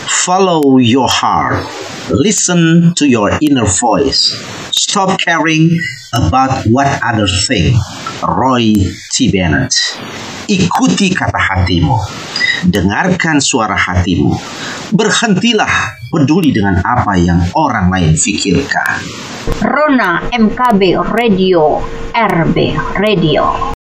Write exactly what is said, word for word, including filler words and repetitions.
Follow your heart. Listen to your inner voice. Stop caring about what others think. Roy T. Bennett. Ikuti kata hatimu. Dengarkan suara hatimu. Berhentilah peduli dengan apa yang orang lain pikirkan. Rona M K B Radio, R B Radio.